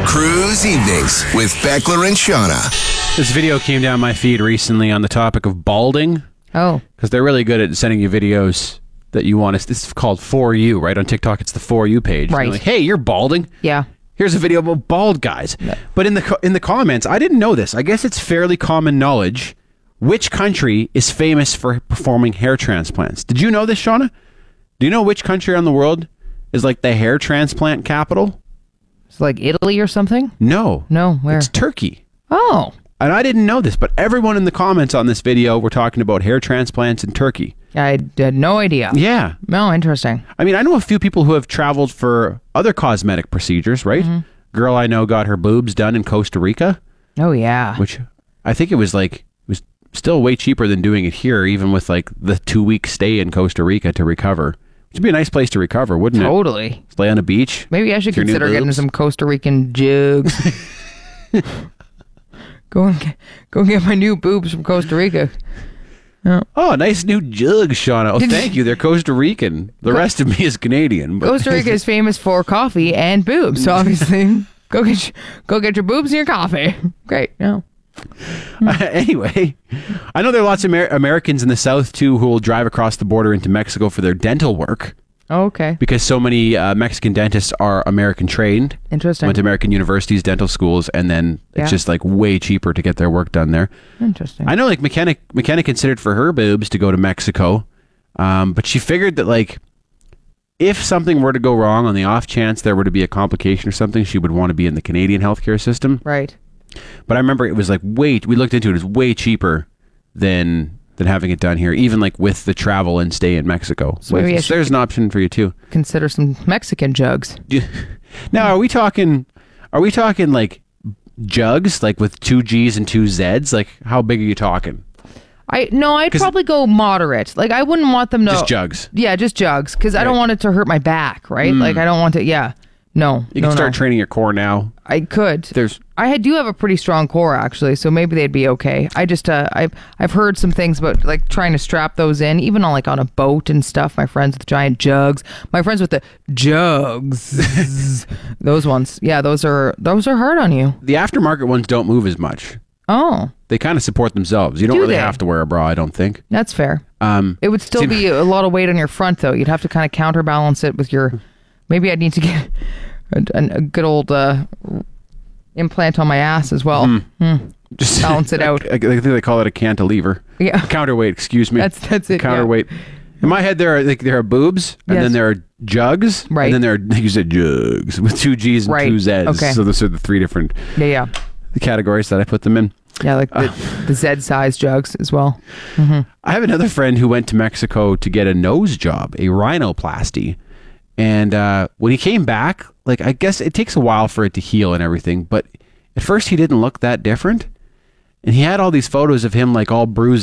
Cruise Evenings with Beckler and Shauna. This video came down my feed recently on the topic of balding. Oh. Because they're really good at sending you videos that you want to... This is called For You, right? On TikTok, it's the For You page. Right. Like, hey, you're balding. Yeah. Here's a video about bald guys. Yeah. But in the comments, I didn't know this. I guess it's fairly common knowledge. Which country is famous for performing hair transplants? Did you know this, Shauna? Do you know which country on the world is like the hair transplant capital? It's like Italy or something? No. No, where? It's Turkey. Oh. And I didn't know this, but everyone in the comments on this video were talking about hair transplants in Turkey. I had no idea. Yeah. No, interesting. I mean, I know a few people who have traveled for other cosmetic procedures, right? Mm-hmm. Girl I know got her boobs done in Costa Rica, Oh, yeah. which I think it was still way cheaper than doing it here, even with like the 2-week stay in Costa Rica to recover. Which would be a nice place to recover, wouldn't it? Totally. Just lay on a beach. Maybe I should with your new consider getting boobs. some Costa Rican jugs. Go and get my new boobs from Costa Rica. Oh, nice new jugs, Shauna. Oh, thank you. They're Costa Rican. The rest of me is Canadian. But Costa Rica is famous for coffee and boobs, so obviously go get your boobs and your coffee. Great. Yeah. Anyway, I know there are lots of Americans in the South, too, who will drive across the border into Mexico for their dental work. Oh, okay. Because so many Mexican dentists are American trained. Interesting. Went to American universities, dental schools, and then Yeah. it's just like way cheaper to get their work done there. Interesting. I know like McKenna considered for her boobs to go to Mexico, but she figured that like if something were to go wrong on the off chance there were to be a complication or something, she would want to be in the Canadian healthcare system. Right. But I remember it was like we looked into it, it was way cheaper than having it done here, even like with the travel and stay in Mexico. So maybe I So there's an option for you too. Consider some Mexican jugs. Now, are we talking like jugs, like with 2 G's and 2 Z's? Like how big are you talking? I'd probably go moderate. Like I wouldn't want them to Just jugs. Yeah, just jugs, because I don't Right. want it to hurt my back. Right. Like I don't want to. Yeah. No. You can start training your core now. I could. I do have a pretty strong core actually, so maybe they'd be okay. I just I've heard some things about like trying to strap those in, even on a boat and stuff. My friends with giant jugs, my friends with the jugs, those ones. Yeah, those are hard on you. The aftermarket ones don't move as much. Oh, They kind of support themselves. You don't Do really they? have to wear a bra, I don't think. that's fair. It would still be a lot of weight on your front though. You'd have to kind of counterbalance it with your. Maybe I'd need to get a good old implant on my ass as well. Just balance it out. I think they call it a cantilever. Yeah. Counterweight, excuse me. That's it. Yeah. Counterweight. In my head, there are boobs, and Yes. then there are jugs, Right. and then there are, like you said, jugs with 2 G's and Right. 2 Z's. Okay. So those are the 3 different Yeah. categories that I put them in. Yeah, like the Z size jugs as well. I have another friend who went to Mexico to get a nose job, a rhinoplasty. And when he came back, like I guess it takes a while for it to heal and everything, but at first he didn't look that different. And he had all these photos of him like all bruised